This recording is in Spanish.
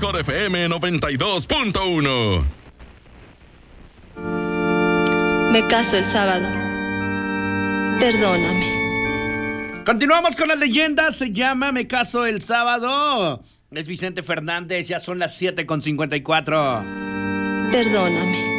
mejor FM 92.1. Me caso el sábado. Perdóname. Continuamos con las leyendas. Se llama Me caso el sábado. Es Vicente Fernández. Ya son las 7:54. Perdóname.